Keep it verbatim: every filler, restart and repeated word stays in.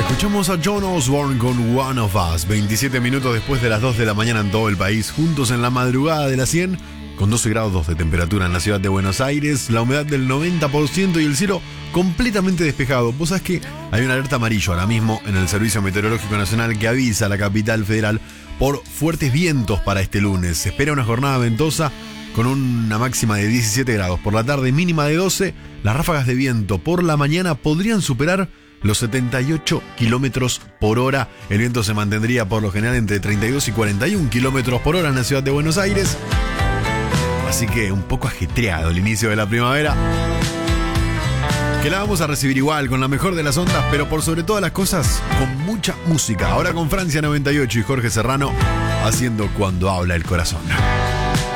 Escuchamos a John Osborne con One of Us, veintisiete minutos después de las dos de la mañana en todo el país, juntos en la madrugada de las cien, con doce grados de temperatura en la ciudad de Buenos Aires, la humedad del noventa por ciento y el cielo completamente despejado. Vos sabés que hay una alerta amarillo ahora mismo en el Servicio Meteorológico Nacional que avisa a la capital federal por fuertes vientos para este lunes. Se espera una jornada ventosa con una máxima de diecisiete grados. Por la tarde mínima de doce, las ráfagas de viento por la mañana podrían superar los setenta y ocho kilómetros por hora. El viento se mantendría por lo general entre treinta y dos y cuarenta y uno kilómetros por hora en la ciudad de Buenos Aires. Así que un poco ajetreado el inicio de la primavera, que la vamos a recibir igual, con la mejor de las ondas, pero por sobre todas las cosas, con mucha música. Ahora con Francia noventa y ocho y Jorge Serrano haciendo Cuando Habla el Corazón.